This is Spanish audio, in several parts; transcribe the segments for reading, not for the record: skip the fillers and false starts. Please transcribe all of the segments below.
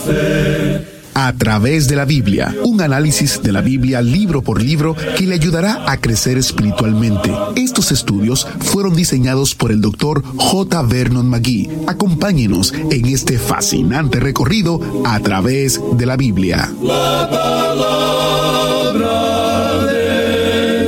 A través de la Biblia, un análisis de la Biblia libro por libro que le ayudará a crecer espiritualmente. Estos estudios fueron diseñados por el Dr. J. Vernon McGee. Acompáñenos en este fascinante recorrido a través de la Biblia. La palabra de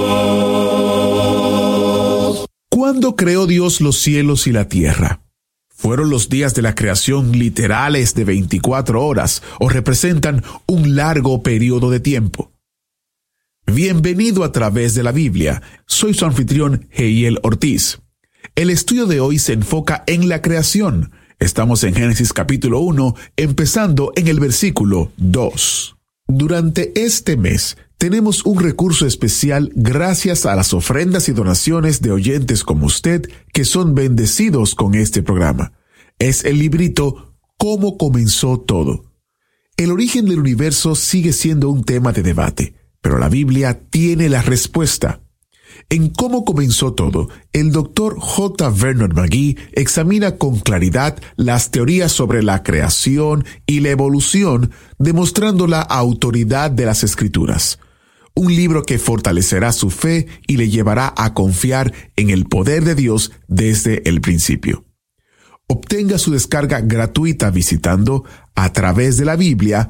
Dios. ¿Cuándo creó Dios los cielos y la tierra? ¿Fueron los días de la creación literales de 24 horas o representan un largo periodo de tiempo? Bienvenido a través de la Biblia. Soy su anfitrión, Heiel Ortiz. El estudio de hoy se enfoca en la creación. Estamos en Génesis capítulo 1, empezando en el versículo 2. Durante este mes, tenemos un recurso especial gracias a las ofrendas y donaciones de oyentes como usted que son bendecidos con este programa. Es el librito ¿Cómo comenzó todo? El origen del universo sigue siendo un tema de debate, pero la Biblia tiene la respuesta. En Cómo comenzó todo, el Dr. J. Vernon McGee examina con claridad las teorías sobre la creación y la evolución, demostrando la autoridad de las Escrituras. Un libro que fortalecerá su fe y le llevará a confiar en el poder de Dios desde el principio. Obtenga su descarga gratuita visitando a través de la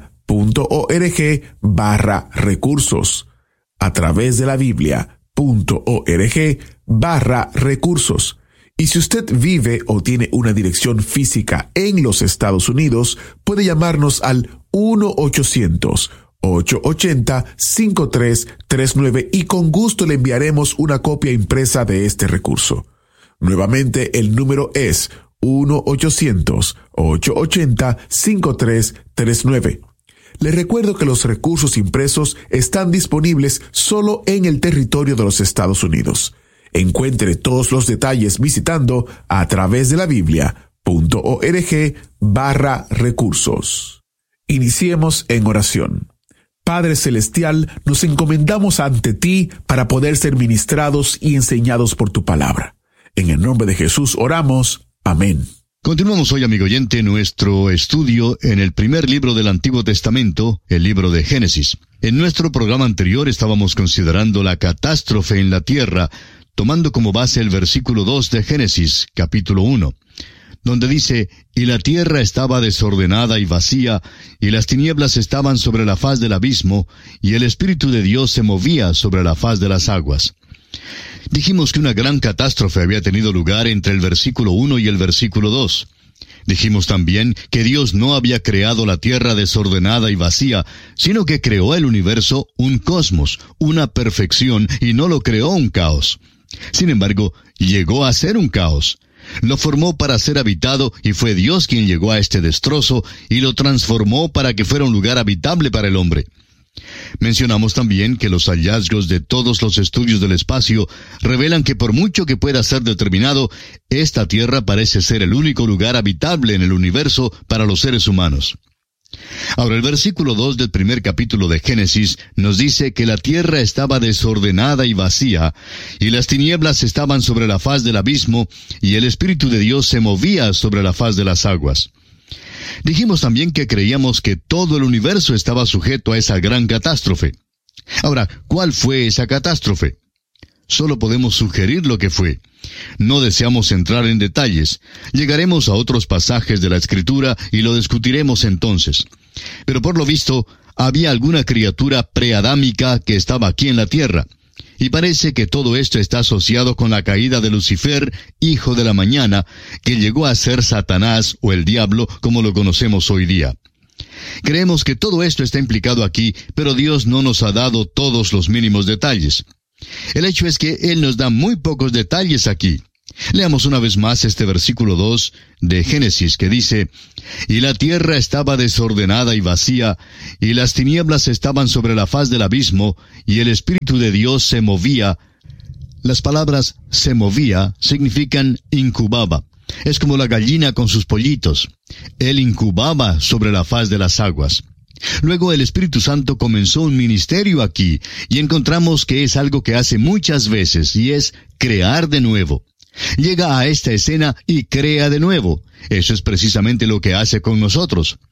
Biblia.org/recursos. A través de la Biblia.org/recursos. Y si usted vive o tiene una dirección física en los Estados Unidos, puede llamarnos al 1-800-880-5339 y con gusto le enviaremos una copia impresa de este recurso. Nuevamente, el número es 1-800-880-5339. Les recuerdo que los recursos impresos están disponibles solo en el territorio de los Estados Unidos. Encuentre todos los detalles visitando a través de la Biblia.org/recursos. Iniciemos en oración. Padre Celestial, nos encomendamos ante ti para poder ser ministrados y enseñados por tu palabra. En el nombre de Jesús oramos. Amén. Continuamos hoy, amigo oyente, nuestro estudio en el primer libro del Antiguo Testamento, el libro de Génesis. En nuestro programa anterior estábamos considerando la catástrofe en la tierra, tomando como base el versículo 2 de Génesis, capítulo 1, donde dice: «Y la tierra estaba desordenada y vacía, y las tinieblas estaban sobre la faz del abismo, y el Espíritu de Dios se movía sobre la faz de las aguas». Dijimos que una gran catástrofe había tenido lugar entre el versículo 1 y el versículo 2. Dijimos también que Dios no había creado la tierra desordenada y vacía, sino que creó el universo, un cosmos, una perfección, y no lo creó un caos. Sin embargo, llegó a ser un caos. Lo formó para ser habitado y fue Dios quien llegó a este destrozo y lo transformó para que fuera un lugar habitable para el hombre. Mencionamos también que los hallazgos de todos los estudios del espacio revelan que por mucho que pueda ser determinado, esta tierra parece ser el único lugar habitable en el universo para los seres humanos. Ahora, el versículo 2 del primer capítulo de Génesis nos dice que la tierra estaba desordenada y vacía, y las tinieblas estaban sobre la faz del abismo, y el Espíritu de Dios se movía sobre la faz de las aguas. Dijimos también que creíamos que todo el universo estaba sujeto a esa gran catástrofe. Ahora, ¿cuál fue esa catástrofe? Solo podemos sugerir lo que fue. No deseamos entrar en detalles. Llegaremos a otros pasajes de la Escritura y lo discutiremos entonces. Pero por lo visto, había alguna criatura preadámica que estaba aquí en la tierra. Y parece que todo esto está asociado con la caída de Lucifer, hijo de la mañana, que llegó a ser Satanás o el diablo, como lo conocemos hoy día. Creemos que todo esto está implicado aquí, pero Dios no nos ha dado todos los mínimos detalles. El hecho es que Él nos da muy pocos detalles aquí. Leamos una vez más este versículo 2 de Génesis que dice: «Y la tierra estaba desordenada y vacía, y las tinieblas estaban sobre la faz del abismo, y el Espíritu de Dios se movía». Las palabras «se movía» significan incubaba. Es como la gallina con sus pollitos. Él incubaba sobre la faz de las aguas. Luego el Espíritu Santo comenzó un ministerio aquí, y encontramos que es algo que hace muchas veces, y es crear de nuevo. Llega a esta escena y crea de nuevo. Eso es precisamente lo que hace con nosotros.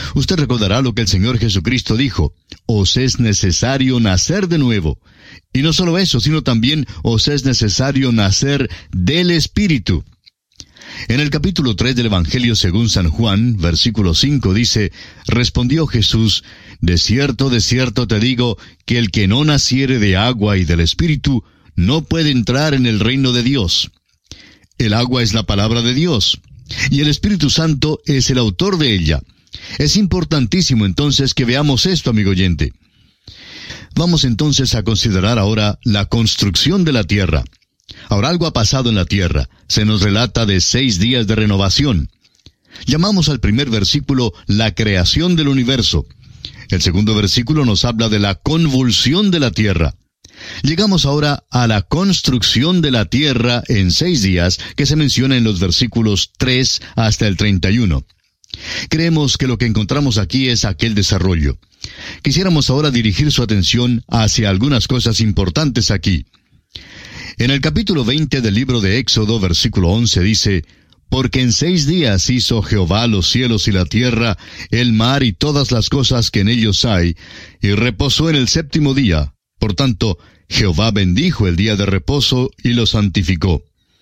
Usted recordará lo que el Señor Jesucristo dijo: os es necesario nacer de nuevo. Y no solo eso, sino también os es necesario nacer del Espíritu. En el capítulo 3 del Evangelio según San Juan, versículo 5 dice: respondió Jesús: de cierto te digo, que el que no naciere de agua y del Espíritu, no puede entrar en el reino de Dios. El agua es la palabra de Dios, y el Espíritu Santo es el autor de ella. Es importantísimo entonces que veamos esto, amigo oyente. Vamos entonces a considerar ahora la construcción de la tierra. Ahora algo ha pasado en la tierra. Se nos relata de 6 días de renovación. Llamamos al primer versículo la creación del universo. El segundo versículo nos habla de la convulsión de la tierra. Llegamos ahora a la construcción de la tierra en 6 días, que se menciona en los versículos 3 hasta el 31. Creemos que lo que encontramos aquí es aquel desarrollo. Quisiéramos ahora dirigir su atención hacia algunas cosas importantes aquí. En el capítulo 20 del libro de Éxodo, versículo 11 dice: porque en 6 días hizo Jehová los cielos y la tierra, el mar y todas las cosas que en ellos hay, y reposó en el 7º día. Por tanto, Jehová bendijo el día de reposo y lo santificó.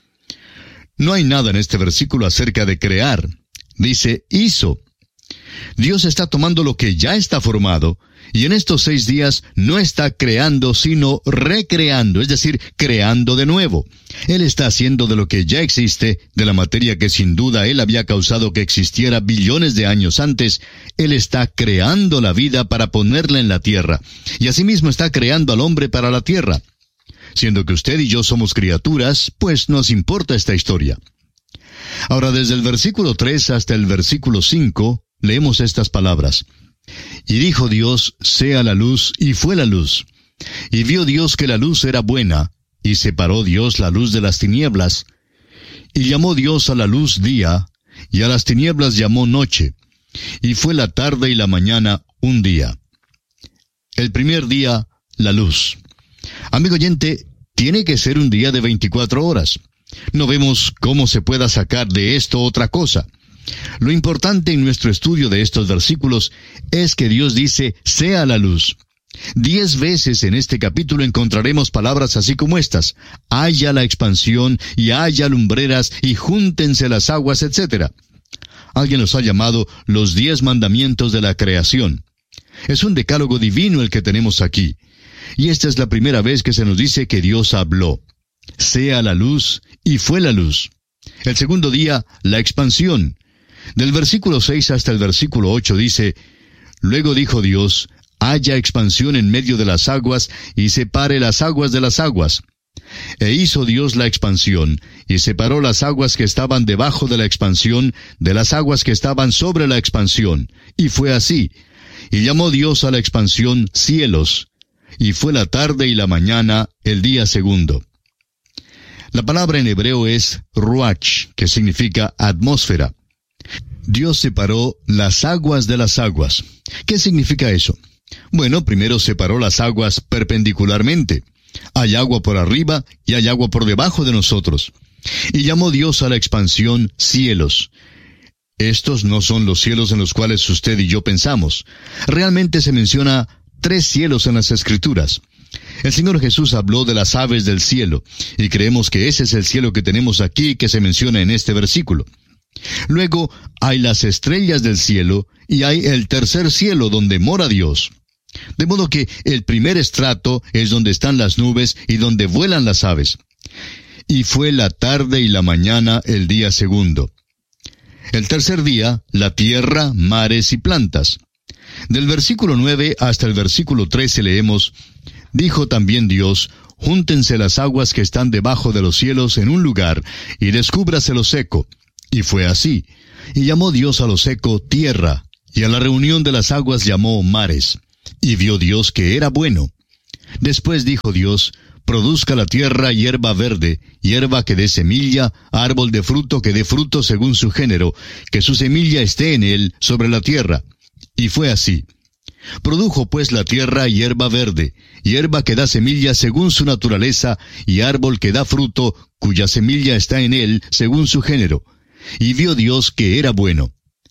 No hay nada en este versículo acerca de crear. Dice, hizo. Dios está tomando lo que ya está formado, y en estos 6 días no está creando, sino recreando, es decir, creando de nuevo. Él está haciendo de lo que ya existe, de la materia que sin duda Él había causado que existiera billones de años antes. Él está creando la vida para ponerla en la tierra, y asimismo está creando al hombre para la tierra. Siendo que usted y yo somos criaturas, pues nos importa esta historia. Ahora, desde el versículo 3 hasta el versículo 5, leemos estas palabras. Y dijo Dios, sea la luz, y fue la luz. Y vio Dios que la luz era buena, y separó Dios la luz de las tinieblas. Y llamó Dios a la luz día, y a las tinieblas llamó noche. Y fue la tarde y la mañana un día. El primer día, la luz. Amigo oyente, tiene que ser un día de 24 horas. No vemos cómo se pueda sacar de esto otra cosa. Lo importante en nuestro estudio de estos versículos es que Dios dice, sea la luz. 10 veces en este capítulo encontraremos palabras así como estas: haya la expansión, y haya lumbreras, y júntense las aguas, etc. Alguien los ha llamado los 10 mandamientos de la creación. Es un decálogo divino el que tenemos aquí. Y esta es la primera vez que se nos dice que Dios habló. Sea la luz, y fue la luz. El segundo día, la expansión. Del versículo 6 hasta el versículo 8 dice, luego dijo Dios, haya expansión en medio de las aguas, y separe las aguas de las aguas. E hizo Dios la expansión, y separó las aguas que estaban debajo de la expansión, de las aguas que estaban sobre la expansión. Y fue así. Y llamó Dios a la expansión cielos. Y fue la tarde y la mañana, el día segundo. La palabra en hebreo es ruach, que significa atmósfera. Dios separó las aguas de las aguas. ¿Qué significa eso? Bueno, primero separó las aguas perpendicularmente. Hay agua por arriba y hay agua por debajo de nosotros. Y llamó Dios a la expansión cielos. Estos no son los cielos en los cuales usted y yo pensamos. Realmente se menciona 3 cielos en las Escrituras. El Señor Jesús habló de las aves del cielo, y creemos que ese es el cielo que tenemos aquí que se menciona en este versículo. Luego hay las estrellas del cielo, y hay el tercer cielo donde mora Dios. De modo que el primer estrato es donde están las nubes y donde vuelan las aves. Y fue la tarde y la mañana el día segundo. El tercer día, la tierra, mares y plantas. Del versículo 9 hasta el versículo 13 leemos, dijo también Dios, júntense las aguas que están debajo de los cielos en un lugar, y descúbrase lo seco. Y fue así. Y llamó Dios a lo seco tierra, y a la reunión de las aguas llamó mares. Y vio Dios que era bueno. Después dijo Dios, produzca la tierra hierba verde, hierba que dé semilla, árbol de fruto que dé fruto según su género, que su semilla esté en él sobre la tierra. Y fue así. Produjo pues la tierra hierba verde, hierba que da semilla según su naturaleza, y árbol que da fruto, cuya semilla está en él según su género. Y vio Dios que era bueno.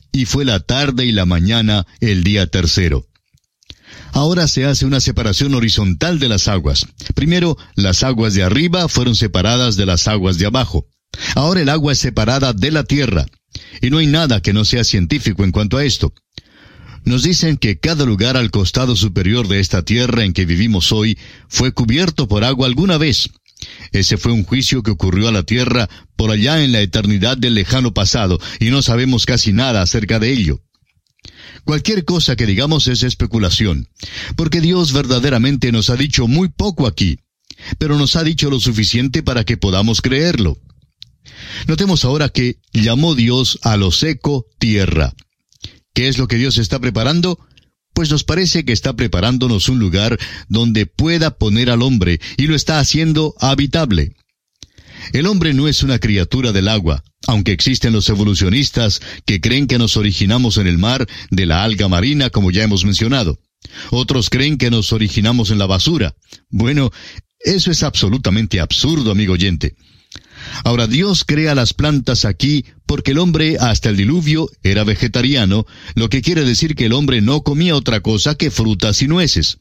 y fue la tarde y la mañana el día tercero. Ahora se hace una separación horizontal de las aguas. Primero, las aguas de arriba fueron separadas de las aguas de abajo. Ahora el agua es separada de la tierra. Y no hay nada que no sea científico en cuanto a esto. Nos dicen que cada lugar al costado superior de esta tierra en que vivimos hoy fue cubierto por agua alguna vez. Ese fue un juicio que ocurrió a la tierra por allá en la eternidad del lejano pasado, y no sabemos casi nada acerca de ello. Cualquier cosa que digamos es especulación, porque Dios verdaderamente nos ha dicho muy poco aquí, pero nos ha dicho lo suficiente para que podamos creerlo. Notemos ahora que llamó Dios a lo seco tierra. ¿Qué es lo que Dios está preparando? Pues nos parece que está preparándonos un lugar donde pueda poner al hombre, y lo está haciendo habitable. El hombre no es una criatura del agua, aunque existen los evolucionistas que creen que nos originamos en el mar de la alga marina, como ya hemos mencionado. Otros creen que nos originamos en la basura. Bueno, eso es absolutamente absurdo, amigo oyente. Ahora, Dios crea las plantas aquí porque el hombre hasta el diluvio era vegetariano, lo que quiere decir que el hombre no comía otra cosa que frutas y nueces.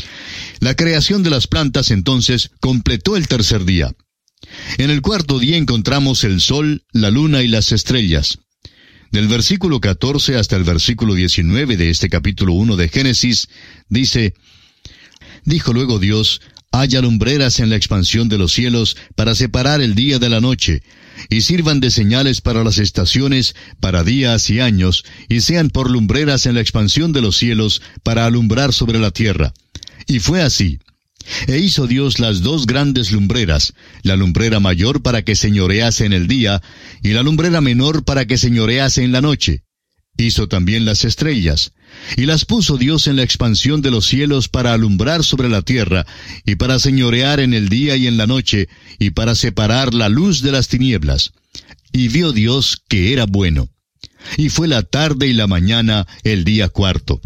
La creación de las plantas entonces completó el tercer día. En el cuarto día encontramos el sol, la luna y las estrellas. Del versículo 14 hasta el versículo 19 de este capítulo 1 de Génesis, dice: Dijo luego Dios: haya lumbreras en la expansión de los cielos para separar el día de la noche, y sirvan de señales para las estaciones, para días y años, y sean por lumbreras en la expansión de los cielos para alumbrar sobre la tierra. Y fue así. E hizo Dios las dos grandes lumbreras, la lumbrera mayor para que señorease en el día, y la lumbrera menor para que señorease en la noche. Hizo también las estrellas, y las puso Dios en la expansión de los cielos para alumbrar sobre la tierra, y para señorear en el día y en la noche, y para separar la luz de las tinieblas. Y vio Dios que era bueno. Y fue la tarde y la mañana el día cuarto.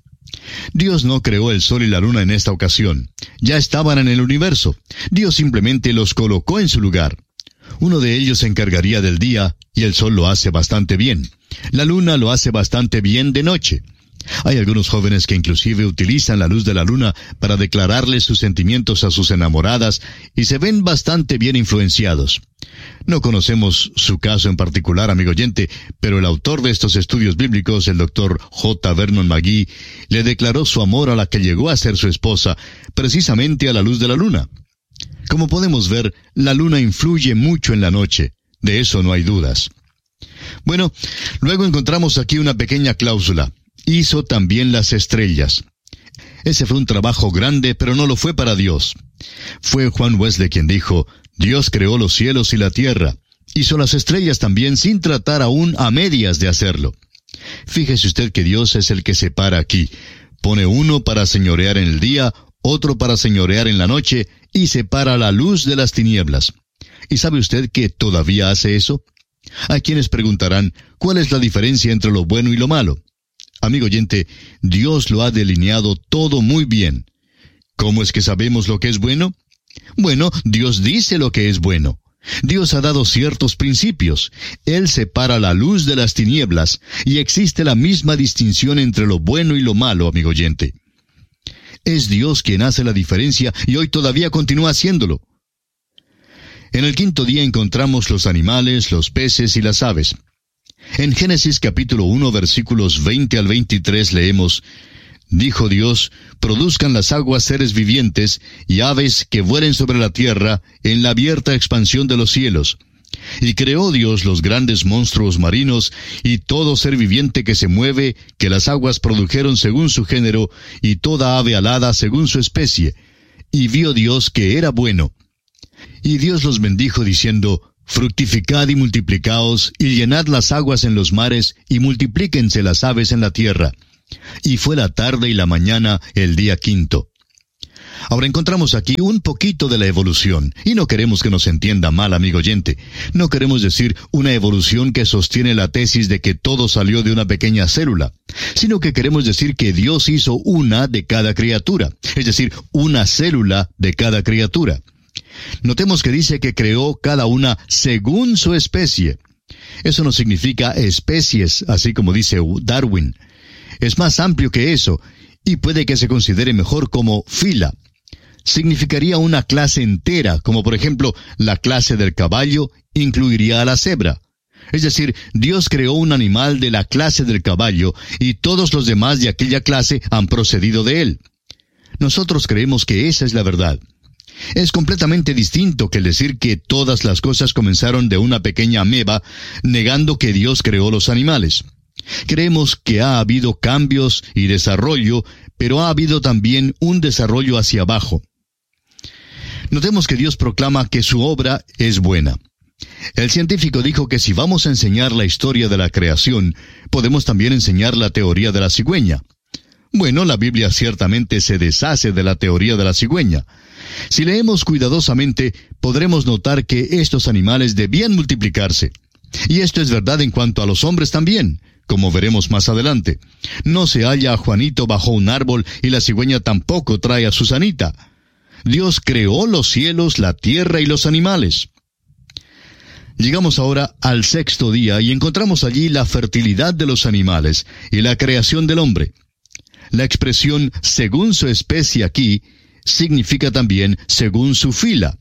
Dios no creó el sol y la luna en esta ocasión. Ya estaban en el universo. Dios simplemente los colocó en su lugar. Uno de ellos se encargaría del día, y el sol lo hace bastante bien. La luna lo hace bastante bien de noche. Hay algunos jóvenes que inclusive utilizan la luz de la luna para declararles sus sentimientos a sus enamoradas, y se ven bastante bien influenciados. No conocemos su caso en particular, amigo oyente, pero el autor de estos estudios bíblicos, el Dr. J. Vernon McGee, le declaró su amor a la que llegó a ser su esposa, precisamente a la luz de la luna. Como podemos ver, la luna influye mucho en la noche. De eso no hay dudas. Bueno, luego encontramos aquí una pequeña cláusula. Hizo también las estrellas. Ese fue un trabajo grande, pero no lo fue para Dios. Fue Juan Wesley quien dijo: Dios creó los cielos y la tierra. Hizo las estrellas también sin tratar aún a medias de hacerlo. Fíjese usted que Dios es el que separa aquí. Pone uno para señorear en el día, otro para señorear en la noche, y separa la luz de las tinieblas. ¿Y sabe usted que todavía hace eso? Hay quienes preguntarán, ¿cuál es la diferencia entre lo bueno y lo malo? Amigo oyente, Dios lo ha delineado todo muy bien. ¿Cómo es que sabemos lo que es bueno? Bueno, Dios dice lo que es bueno. Dios ha dado ciertos principios. Él separa la luz de las tinieblas, y existe la misma distinción entre lo bueno y lo malo, amigo oyente. Es Dios quien hace la diferencia, y hoy todavía continúa haciéndolo. En el quinto día encontramos los animales, los peces y las aves. En Génesis capítulo 1, versículos 20 al 23 leemos: Dijo Dios: produzcan las aguas seres vivientes, y aves que vuelen sobre la tierra, en la abierta expansión de los cielos. Y creó Dios los grandes monstruos marinos, y todo ser viviente que se mueve, que las aguas produjeron según su género, y toda ave alada según su especie. Y vio Dios que era bueno. Y Dios los bendijo diciendo: fructificad y multiplicaos, y llenad las aguas en los mares, y multiplíquense las aves en la tierra. Y fue la tarde y la mañana el día quinto. Ahora encontramos aquí un poquito de la evolución, y no queremos que nos entienda mal, amigo oyente. No queremos decir una evolución que sostiene la tesis de que todo salió de una pequeña célula, sino que queremos decir que Dios hizo una de cada criatura, es decir, una célula de cada criatura. Notemos que dice que creó cada una según su especie. Eso no significa especies, así como dice Darwin. Es más amplio que eso, y puede que se considere mejor como fila. Significaría una clase entera, como por ejemplo la clase del caballo incluiría a la cebra. Es decir, Dios creó un animal de la clase del caballo y todos los demás de aquella clase han procedido de él. Nosotros creemos que esa es la verdad. Es completamente distinto que el decir que todas las cosas comenzaron de una pequeña ameba, negando que Dios creó los animales. Creemos que ha habido cambios y desarrollo, pero ha habido también un desarrollo hacia abajo. Notemos que Dios proclama que su obra es buena. El científico dijo que si vamos a enseñar la historia de la creación, podemos también enseñar la teoría de la cigüeña. Bueno, la Biblia ciertamente se deshace de la teoría de la cigüeña. Si leemos cuidadosamente, podremos notar que estos animales debían multiplicarse. Y esto es verdad en cuanto a los hombres también, como veremos más adelante. No se halla a Juanito bajo un árbol y la cigüeña tampoco trae a Susanita. Dios creó los cielos, la tierra y los animales. Llegamos ahora al sexto día y encontramos allí la fertilidad de los animales y la creación del hombre. La expresión según su especie aquí significa también según su fila.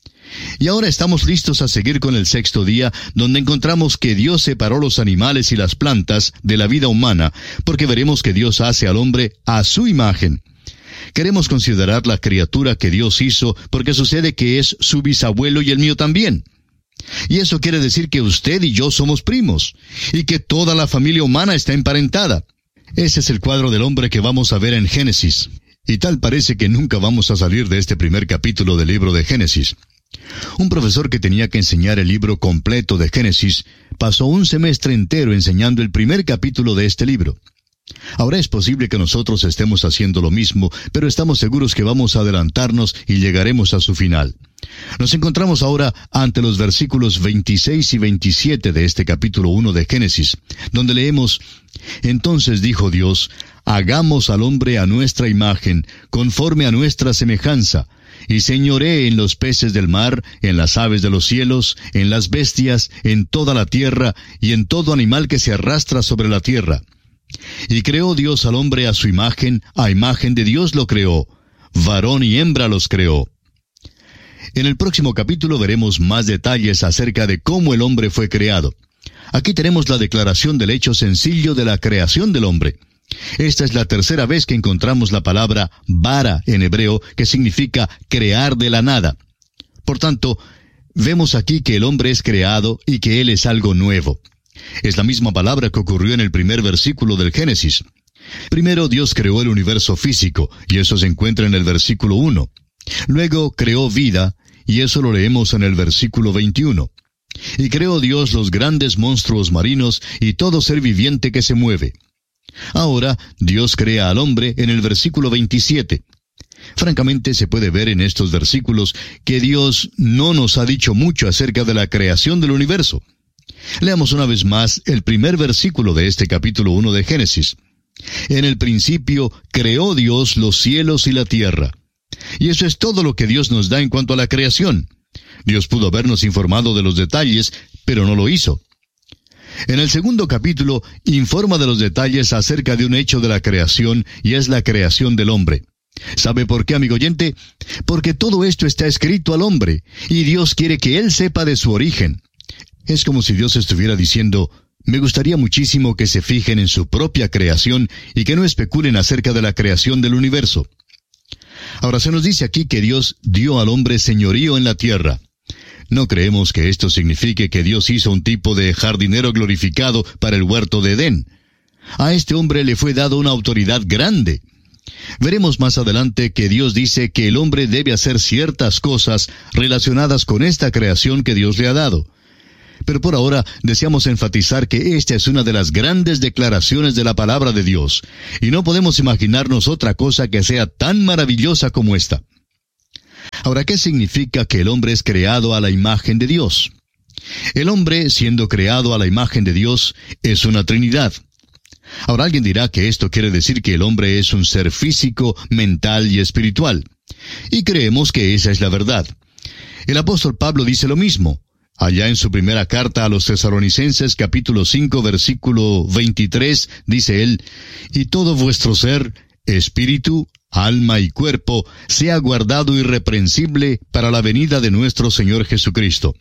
Y ahora estamos listos a seguir con el sexto día, donde encontramos que Dios separó los animales y las plantas de la vida humana, porque veremos que Dios hace al hombre a su imagen. Queremos considerar la criatura que Dios hizo, porque sucede que es su bisabuelo y el mío también. Y eso quiere decir que usted y yo somos primos, y que toda la familia humana está emparentada. Ese es el cuadro del hombre que vamos a ver en Génesis. Y tal parece que nunca vamos a salir de este primer capítulo del libro de Génesis. Un profesor que tenía que enseñar el libro completo de Génesis pasó un semestre entero enseñando el primer capítulo de este libro. Ahora es posible que nosotros estemos haciendo lo mismo, pero estamos seguros que vamos a adelantarnos y llegaremos a su final. Nos encontramos ahora ante los versículos 26 y 27 de este capítulo 1 de Génesis, donde leemos: Entonces dijo Dios, hagamos al hombre a nuestra imagen, conforme a nuestra semejanza, y señoree en los peces del mar, en las aves de los cielos, en las bestias, en toda la tierra, y en todo animal que se arrastra sobre la tierra. Y creó Dios al hombre a su imagen de Dios lo creó, varón y hembra los creó. En el próximo capítulo veremos más detalles acerca de cómo el hombre fue creado. Aquí tenemos la declaración del hecho sencillo de la creación del hombre. Esta es la tercera vez que encontramos la palabra bara en hebreo, que significa crear de la nada. Por tanto, vemos aquí que el hombre es creado y que él es algo nuevo. Es la misma palabra que ocurrió en el primer versículo del Génesis. Primero Dios creó el universo físico, y eso se encuentra en el versículo 1. Luego creó vida, y eso lo leemos en el versículo 21. Y creó Dios los grandes monstruos marinos y todo ser viviente que se mueve. Ahora Dios crea al hombre en el versículo 27. Francamente se puede ver en estos versículos que Dios no nos ha dicho mucho acerca de la creación del universo. Leamos una vez más el primer versículo de este capítulo 1 de Génesis. En el principio creó Dios los cielos y la tierra. Y eso es todo lo que Dios nos da en cuanto a la creación. Dios pudo habernos informado de los detalles, pero no lo hizo. En el segundo capítulo informa de los detalles acerca de un hecho de la creación, y es la creación del hombre. ¿Sabe por qué, amigo oyente? Porque todo esto está escrito al hombre, y Dios quiere que él sepa de su origen. Es como si Dios estuviera diciendo: me gustaría muchísimo que se fijen en su propia creación y que no especulen acerca de la creación del universo. Ahora se nos dice aquí que Dios dio al hombre señorío en la tierra. No creemos que esto signifique que Dios hizo un tipo de jardinero glorificado para el huerto de Edén. A este hombre le fue dado una autoridad grande. Veremos más adelante que Dios dice que el hombre debe hacer ciertas cosas relacionadas con esta creación que Dios le ha dado. Pero por ahora deseamos enfatizar que esta es una de las grandes declaraciones de la palabra de Dios, y no podemos imaginarnos otra cosa que sea tan maravillosa como esta. Ahora, ¿qué significa que el hombre es creado a la imagen de Dios? El hombre, siendo creado a la imagen de Dios, es una Trinidad. Ahora alguien dirá que esto quiere decir que el hombre es un ser físico, mental y espiritual. Y creemos que esa es la verdad. El apóstol Pablo dice lo mismo. Allá en su primera carta a los Tesalonicenses, capítulo 5, versículo 23, dice él, «Y todo vuestro ser, espíritu, alma y cuerpo, sea guardado irreprensible para la venida de nuestro Señor Jesucristo».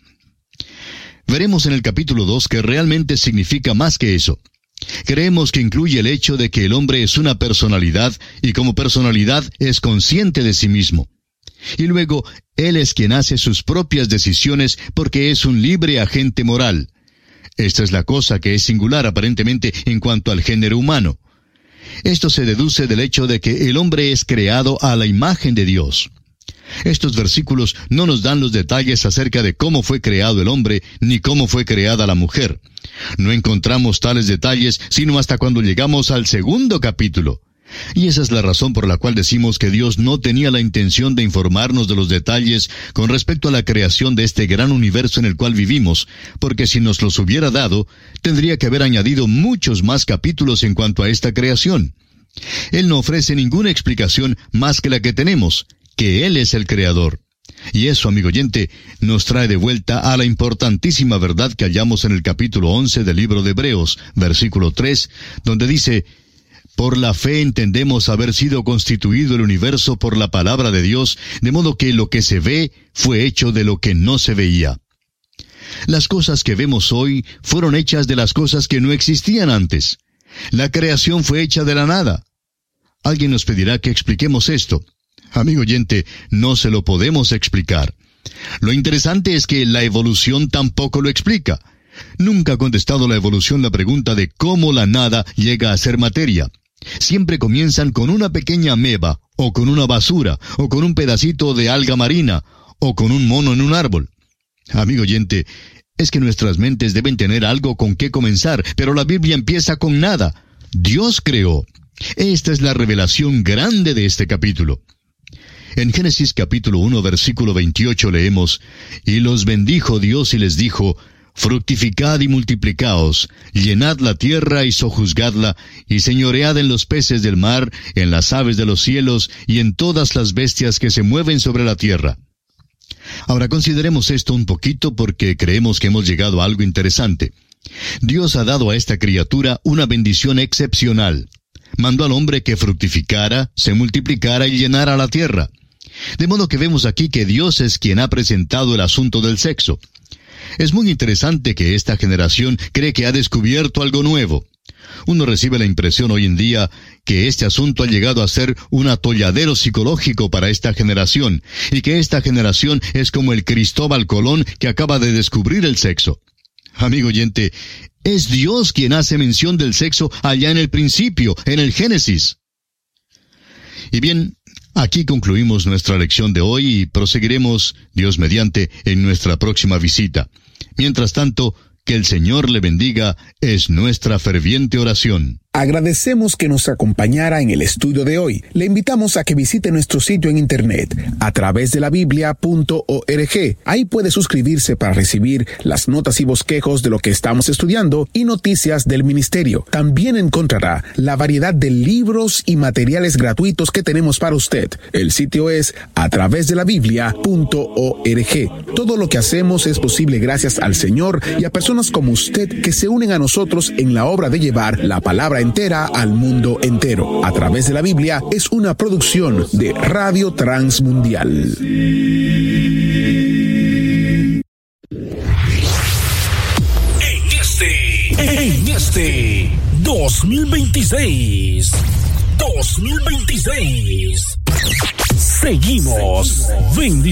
Veremos en el capítulo 2 que realmente significa más que eso. Creemos que incluye el hecho de que el hombre es una personalidad y como personalidad es consciente de sí mismo. Y luego, él es quien hace sus propias decisiones porque es un libre agente moral. Esta es la cosa que es singular aparentemente en cuanto al género humano. Esto se deduce del hecho de que el hombre es creado a la imagen de Dios. Estos versículos no nos dan los detalles acerca de cómo fue creado el hombre, ni cómo fue creada la mujer. No encontramos tales detalles sino hasta cuando llegamos al segundo capítulo. Y esa es la razón por la cual decimos que Dios no tenía la intención de informarnos de los detalles con respecto a la creación de este gran universo en el cual vivimos, porque si nos los hubiera dado, tendría que haber añadido muchos más capítulos en cuanto a esta creación. Él no ofrece ninguna explicación más que la que tenemos, que Él es el Creador. Y eso, amigo oyente, nos trae de vuelta a la importantísima verdad que hallamos en el capítulo 11 del libro de Hebreos, versículo 3, donde dice, «Por la fe entendemos haber sido constituido el universo por la palabra de Dios, de modo que lo que se ve fue hecho de lo que no se veía». Las cosas que vemos hoy fueron hechas de las cosas que no existían antes. La creación fue hecha de la nada. Alguien nos pedirá que expliquemos esto. Amigo oyente, no se lo podemos explicar. Lo interesante es que la evolución tampoco lo explica. Nunca ha contestado la evolución la pregunta de cómo la nada llega a ser materia. Siempre comienzan con una pequeña ameba, o con una basura, o con un pedacito de alga marina, o con un mono en un árbol. Amigo oyente, es que nuestras mentes deben tener algo con qué comenzar, pero la Biblia empieza con nada. Dios creó. Esta es la revelación grande de este capítulo. En Génesis capítulo 1, versículo 28 leemos, «Y los bendijo Dios y les dijo, fructificad y multiplicaos, llenad la tierra y sojuzgadla, y señoread en los peces del mar, en las aves de los cielos, y en todas las bestias que se mueven sobre la tierra». Ahora consideremos esto un poquito porque creemos que hemos llegado a algo interesante. Dios ha dado a esta criatura una bendición excepcional. Mandó al hombre que fructificara, se multiplicara y llenara la tierra. De modo que vemos aquí que Dios es quien ha presentado el asunto del sexo. Es muy interesante que esta generación cree que ha descubierto algo nuevo. Uno recibe la impresión hoy en día que este asunto ha llegado a ser un atolladero psicológico para esta generación, y que esta generación es como el Cristóbal Colón que acaba de descubrir el sexo. Amigo oyente, es Dios quien hace mención del sexo allá en el principio, en el Génesis. Y bien, aquí concluimos nuestra lección de hoy y proseguiremos, Dios mediante, en nuestra próxima visita. Mientras tanto, que el Señor le bendiga es nuestra ferviente oración. Agradecemos que nos acompañara en el estudio de hoy. Le invitamos a que visite nuestro sitio en internet a través de la biblia.org. Ahí puede suscribirse para recibir las notas y bosquejos de lo que estamos estudiando y noticias del ministerio. También encontrará la variedad de libros y materiales gratuitos que tenemos para usted. El sitio es a través de la biblia.org. Todo lo que hacemos es posible gracias al Señor y a personas como usted que se unen a nosotros en la obra de llevar la palabra entera al mundo entero. A través de la Biblia es una producción de Radio Transmundial. En este 2026, seguimos bendiciendo.